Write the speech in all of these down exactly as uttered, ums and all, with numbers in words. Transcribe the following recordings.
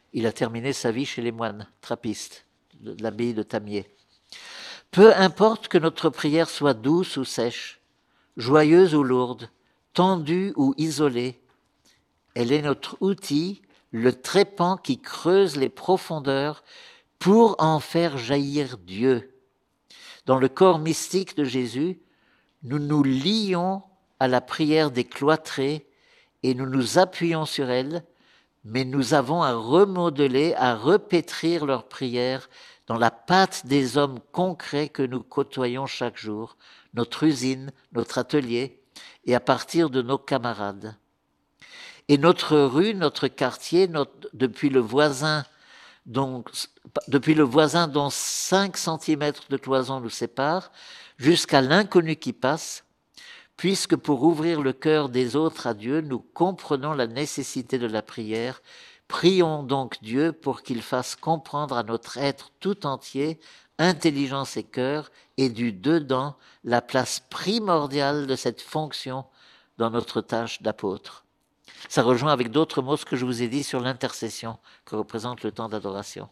Il a terminé sa vie chez les moines trappistes, de l'abbaye de Tamier. Peu importe que notre prière soit douce ou sèche, joyeuse ou lourde, tendue ou isolée, elle est notre outil, le trépan qui creuse les profondeurs pour en faire jaillir Dieu. Dans le corps mystique de Jésus, nous nous lions à la prière des cloîtrés et nous nous appuyons sur elle, mais nous avons à remodeler, à repétrir leurs prières dans la pâte des hommes concrets que nous côtoyons chaque jour, notre usine, notre atelier, et à partir de nos camarades. Et notre rue, notre quartier, notre, depuis le voisin, donc, depuis le voisin dont cinq centimètres de cloison nous séparent, jusqu'à l'inconnu qui passe, puisque pour ouvrir le cœur des autres à Dieu, nous comprenons la nécessité de la prière, prions donc Dieu pour qu'il fasse comprendre à notre être tout entier, intelligence et cœur, et du dedans, la place primordiale de cette fonction dans notre tâche d'apôtre. Ça rejoint avec d'autres mots ce que je vous ai dit sur l'intercession que représente le temps d'adoration.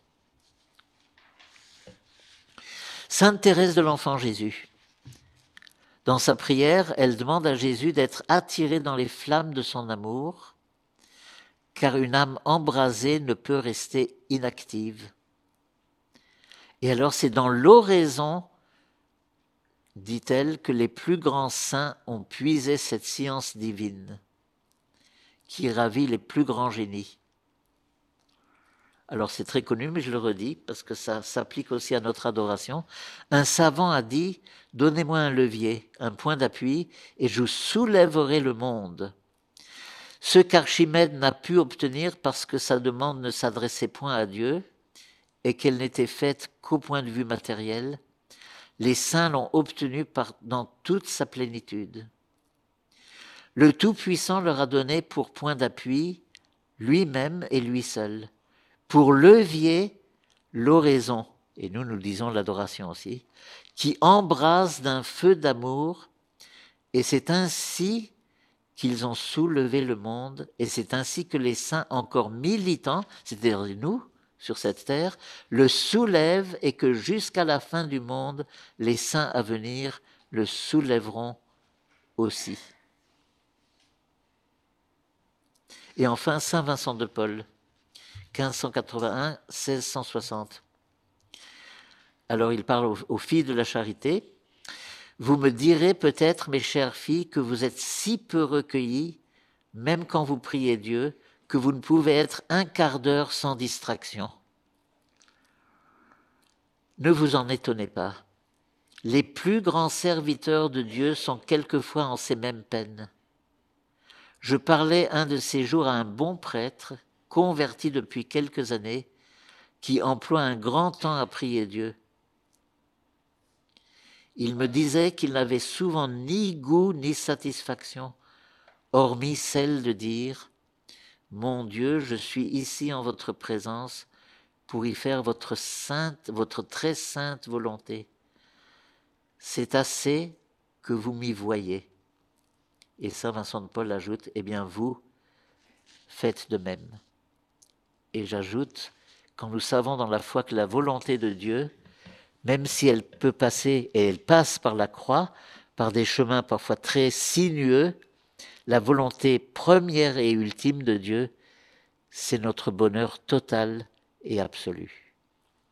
Sainte Thérèse de l'Enfant Jésus. Dans sa prière, elle demande à Jésus d'être attiré dans les flammes de son amour, car une âme embrasée ne peut rester inactive. Et alors c'est dans l'oraison, dit-elle, que les plus grands saints ont puisé cette science divine qui ravit les plus grands génies. Alors c'est très connu, mais je le redis, parce que ça s'applique aussi à notre adoration. Un savant a dit, donnez-moi un levier, un point d'appui, et je soulèverai le monde. Ce qu'Archimède n'a pu obtenir parce que sa demande ne s'adressait point à Dieu, et qu'elle n'était faite qu'au point de vue matériel, les saints l'ont obtenu par, dans toute sa plénitude. Le Tout-Puissant leur a donné pour point d'appui lui-même et lui seul. Pour levier, l'oraison, et nous nous disons l'adoration aussi, qui embrase d'un feu d'amour, et c'est ainsi qu'ils ont soulevé le monde, et c'est ainsi que les saints encore militants, c'est-à-dire nous, sur cette terre, le soulèvent, et que jusqu'à la fin du monde, les saints à venir le soulèveront aussi. Et enfin, Saint Vincent de Paul, quinze cent quatre-vingt-un à seize cent soixante. Alors il parle aux, aux filles de la charité. Vous me direz peut-être, mes chères filles, que vous êtes si peu recueillies, même quand vous priez Dieu, que vous ne pouvez être un quart d'heure sans distraction. Ne vous en étonnez pas. Les plus grands serviteurs de Dieu sont quelquefois en ces mêmes peines. Je parlais un de ces jours à un bon prêtre, converti depuis quelques années, qui emploie un grand temps à prier Dieu. Il me disait qu'il n'avait souvent ni goût ni satisfaction, hormis celle de dire « Mon Dieu, je suis ici en votre présence pour y faire votre sainte, votre très sainte volonté. C'est assez que vous m'y voyez. » Et saint Vincent de Paul ajoute « Eh bien vous, faites de même. » Et j'ajoute, quand nous savons dans la foi que la volonté de Dieu, même si elle peut passer, et elle passe par la croix, par des chemins parfois très sinueux, la volonté première et ultime de Dieu, c'est notre bonheur total et absolu.